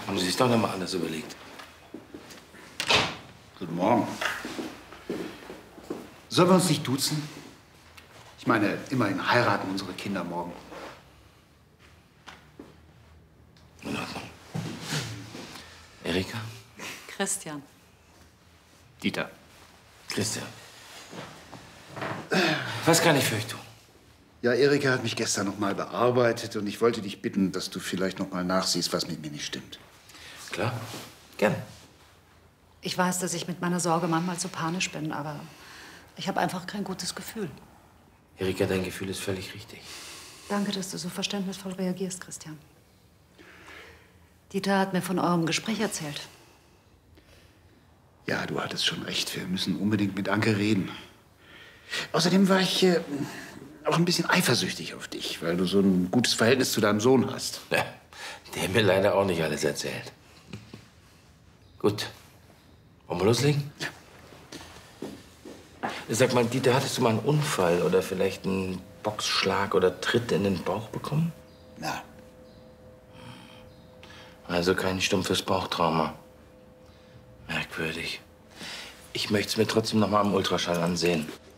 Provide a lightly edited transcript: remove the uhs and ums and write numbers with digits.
Haben Sie sich doch noch mal alles überlegt? Guten Morgen. Sollen wir uns nicht duzen? Ich meine, immerhin heiraten unsere Kinder morgen. In Ordnung. Erika? Christian. Dieter. Christian. Was kann ich für euch tun? Ja, Erika hat mich gestern noch mal bearbeitet und ich wollte dich bitten, dass du vielleicht noch mal nachsiehst, was mit mir nicht stimmt. Klar, gerne. Ich weiß, dass ich mit meiner Sorge manchmal zu panisch bin, aber ich habe einfach kein gutes Gefühl. Erika, dein Gefühl ist völlig richtig. Danke, dass du so verständnisvoll reagierst, Christian. Dieter hat mir von eurem Gespräch erzählt. Ja, du hattest schon recht. Wir müssen unbedingt mit Anke reden. Außerdem war ich auch ein bisschen eifersüchtig auf dich, weil du so ein gutes Verhältnis zu deinem Sohn hast. Ja, der hat mir leider auch nicht alles erzählt. Gut. Wollen wir loslegen? Ja. Sag mal, Dieter, hattest du mal einen Unfall oder vielleicht einen Boxschlag oder Tritt in den Bauch bekommen? Na, Also kein stumpfes Bauchtrauma. Merkwürdig. Ich möchte es mir trotzdem noch mal am Ultraschall ansehen.